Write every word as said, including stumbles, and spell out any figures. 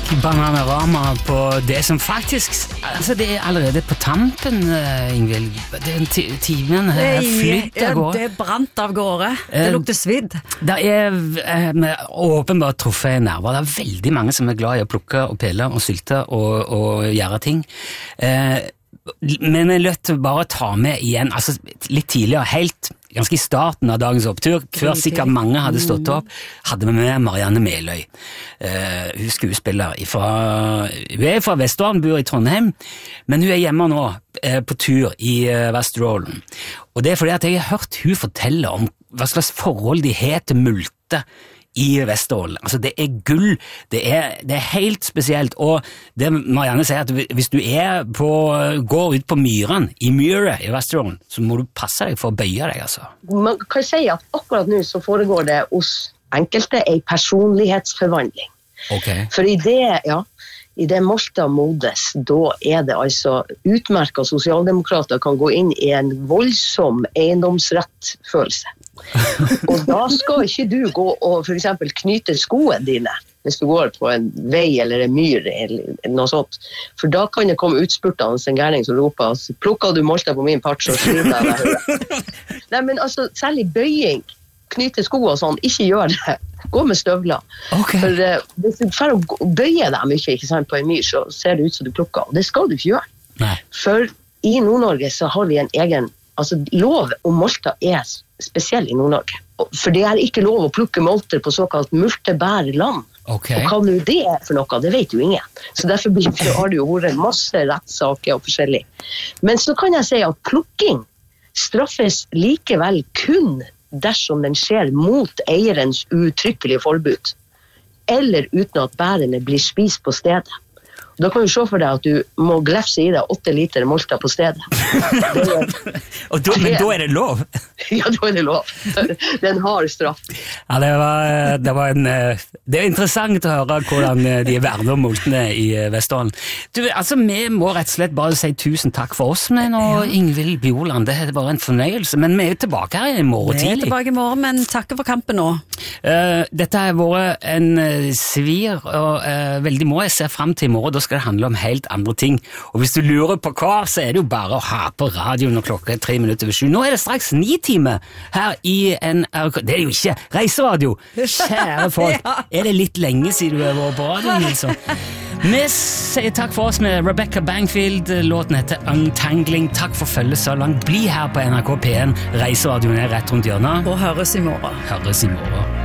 Bananarama på det som faktisk altså det er allerede på tampen, Ingvild. Den timen her flytt av gårde. Det brant av gårde. Det lukter svidd. Det er eh, åpenbart truffet nerver. Det er veldig mange som er glad i å plukke og pille og sylte og, og gjøre ting. Eh, men jeg er nødt til bare å ta med igjen, altså litt tidligere, helt ganske i starten av dagens opptur, før sikkert mange hadde stått opp, hadde vi med Marianne Meløy. Uh, hun er skuespiller fra, hun er fra Vesterålen, bor i Trondheim, men hun er hjemme nå uh, på tur i uh, Vesterålen. Og det er fordi at jeg har hørt hun fortelle om hva slags forhold de har til multe i Vesterålen. Altså det er gull, det er, det er helt spesielt, og det Marianne sier at hvis du er på, går ut på myren, i myret i Vesterålen, så må du passe deg for å bøye deg, altså. Man kan si at akkurat nå så foregår det hos enkelte en personlighetsforvandling. Okay. For i det, ja, i det Malta modes, da er det altså utmerket sosialdemokrater kan gå inn i en voldsom eiendomsrettfølelse. Og da skal ikke du gå og for eksempel knyte skoene dine hvis du går på en vei eller en myr eller noe sånt. For da kan det komme utspurtende en gærning som roper altså, plukker du Malta på min part, så skriver jeg deg. Nei, men altså, særlig bøying, knyte sko og sånn, ikke gjør det. Gå med støvler. Okay. For uh, hvis du får å bøye deg mye ikke sant, på en myr, så ser det ut som du plukker. Og det skal du ikke gjøre. Nei. For i Nord-Norge så har vi en egen, altså lov om Malta er spesiell i Nord-Norge. For det er ikke lov å plukke molter på såkalt multebærland. Okay. Og hva nå det er for noe, det vet jo ingen. Så derfor har det jo vært masse rettssaker og forskjellig. Men så kan jeg si at plukking straffes likevel kun dersom den skjer mot eierens uttrykkelige forbud, eller uten at bærene blir spist på stedet. Da kan du se for deg at du må glefse i deg åtte liter Malta på stedet. Det er, og da, men da er det lov? Ja, da er det lov. Det er en hard straff. Ja, det var, det var en, det er interessant å høre hvordan de verner om moltene i Vesterålen. Du, altså, vi må rett og slett bare si tusen takk for oss, men og Ingvild Bjoland, det er bare en fornøyelse, men vi er jo tilbake her i morgen tidlig. Vi er tilbake i morgen, men takker for kampen nå. Uh, dette har vært en uh, svir, og uh, veldig må jeg se frem til i morgen, da skal det handle om helt andre ting. Og hvis du lurer på hva, så er det jo bare å ha på radioen når klokka er tre minutter over sju. Nå er det straks ni timer her i N R K. Det er jo ikke reiseradio! Kjære folk, ja. Er det litt lenge siden du har vært på radioen, liksom? Vi sier takk for oss med Rebecca Bangfield. Låten heter Untangling. Takk for følget så langt. Bli her på N R K P en. Reiseradioen er rett rundt hjørnet. Og høres i morgen. Høres i morgen.